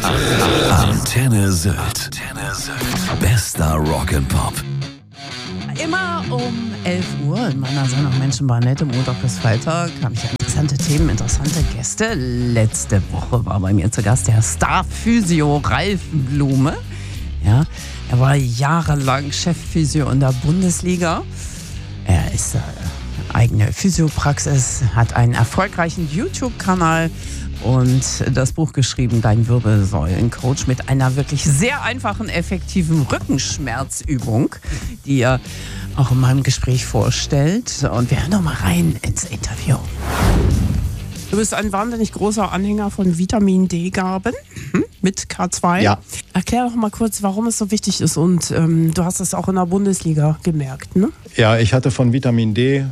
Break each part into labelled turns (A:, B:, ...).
A: Antenne Sylt. Bester Rock'n'Pop.
B: Immer um 11 Uhr in meiner Sendung Menschen bei Nett, Montag bis Freitag, habe ich interessante Themen, interessante Gäste. Letzte Woche war bei mir zu Gast der Star-Physio Ralf Blume. Ja, er war jahrelang Chefphysio in der Bundesliga. Er ist eigene Physiopraxis, hat einen erfolgreichen YouTube-Kanal und das Buch geschrieben, Dein Wirbelsäulencoach, mit einer wirklich sehr einfachen, effektiven Rückenschmerzübung, die er auch in meinem Gespräch vorstellt. Und wir hören noch mal rein ins Interview. Du bist ein wahnsinnig großer Anhänger von Vitamin D-Gaben mit K2.
C: Ja.
B: Erklär doch mal kurz, warum es so wichtig ist. Und du hast es auch in der Bundesliga gemerkt, ne?
C: Ja, ich hatte von Vitamin D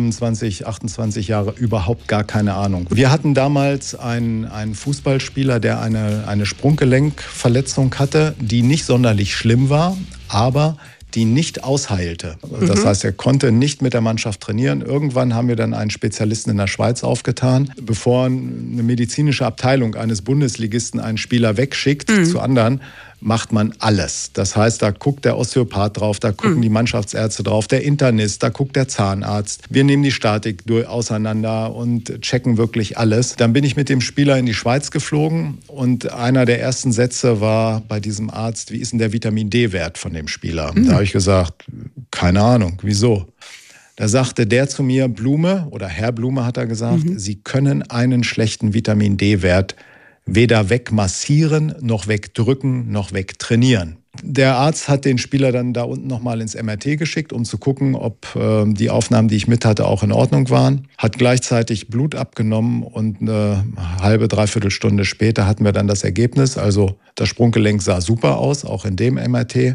C: 25, 28 Jahre überhaupt gar keine Ahnung. Wir hatten damals einen Fußballspieler, der eine Sprunggelenkverletzung hatte, die nicht sonderlich schlimm war, aber die nicht ausheilte. Das heißt, er konnte nicht mit der Mannschaft trainieren. Irgendwann haben wir dann einen Spezialisten in der Schweiz aufgetan. Bevor eine medizinische Abteilung eines Bundesligisten einen Spieler wegschickt zu anderen, macht man alles. Das heißt, da guckt der Osteopath drauf, da gucken die Mannschaftsärzte drauf, der Internist, da guckt der Zahnarzt. Wir nehmen die Statik auseinander und checken wirklich alles. Dann bin ich mit dem Spieler in die Schweiz geflogen und einer der ersten Sätze war bei diesem Arzt: Wie ist denn der Vitamin-D-Wert von dem Spieler? Da habe ich gesagt, keine Ahnung, wieso? Da sagte der zu mir, Blume, oder Herr Blume hat er gesagt, Sie können einen schlechten Vitamin-D-Wert weder wegmassieren, noch wegdrücken, noch wegtrainieren. Der Arzt hat den Spieler dann da unten nochmal ins MRT geschickt, um zu gucken, ob die Aufnahmen, die ich mit hatte, auch in Ordnung waren. Hat gleichzeitig Blut abgenommen und eine halbe, dreiviertel Stunde später hatten wir dann das Ergebnis. Also das Sprunggelenk sah super aus, auch in dem MRT.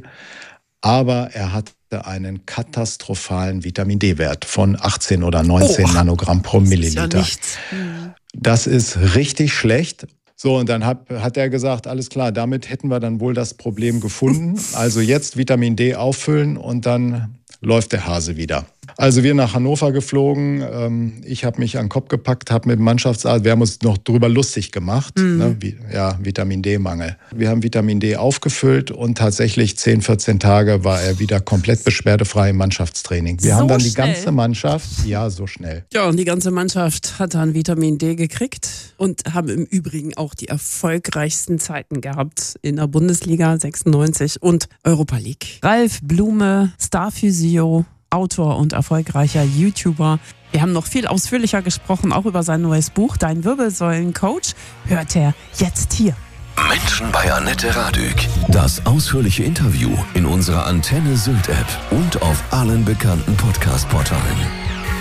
C: Aber er hatte einen katastrophalen Vitamin-D-Wert von 18 oder 19 Nanogramm pro Milliliter.
B: Das ist ja nichts.
C: Das ist richtig schlecht. So, und dann hat er gesagt, alles klar, damit hätten wir dann wohl das Problem gefunden. Also jetzt Vitamin D auffüllen und dann läuft der Hase wieder. Also wir nach Hannover geflogen. Ich habe mich an den Kopf gepackt, habe mit dem Mannschaftsarzt, wir haben uns noch drüber lustig gemacht. Ne? Vitamin D-Mangel. Wir haben Vitamin D aufgefüllt und tatsächlich 10, 14 Tage war er wieder komplett beschwerdefrei im Mannschaftstraining. Wir haben dann die ganze Mannschaft, so schnell.
B: Ja, und die ganze Mannschaft hat dann Vitamin D gekriegt und haben im Übrigen auch die erfolgreichsten Zeiten gehabt in der Bundesliga 96 und Europa League. Ralf Blume, Star-Physio, Autor und erfolgreicher YouTuber. Wir haben noch viel ausführlicher gesprochen, auch über sein neues Buch, Dein Wirbelsäulencoach. Hört er jetzt hier.
A: Menschen bei Annette Radück. Das ausführliche Interview in unserer Antenne Sylt App und auf allen bekannten Podcast-Portalen.